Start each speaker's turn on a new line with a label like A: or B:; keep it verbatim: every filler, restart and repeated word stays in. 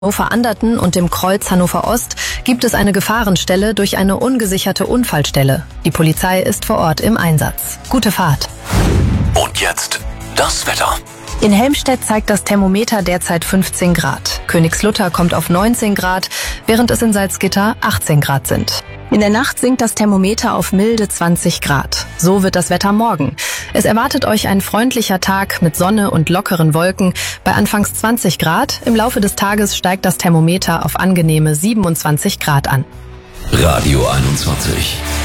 A: Hannover-Anderten und dem Kreuz Hannover-Ost gibt es eine Gefahrenstelle durch eine ungesicherte Unfallstelle. Die Polizei ist vor Ort im Einsatz. Gute Fahrt.
B: Und jetzt das Wetter.
A: In Helmstedt zeigt das Thermometer derzeit fünfzehn Grad. Königslutter kommt auf neunzehn Grad, während es in Salzgitter achtzehn Grad sind. In der Nacht sinkt das Thermometer auf milde zwanzig Grad. So wird das Wetter morgen. Es erwartet euch ein freundlicher Tag mit Sonne und lockeren Wolken bei anfangs zwanzig Grad. Im Laufe des Tages steigt das Thermometer auf angenehme siebenundzwanzig Grad an.
B: Radio einundzwanzig.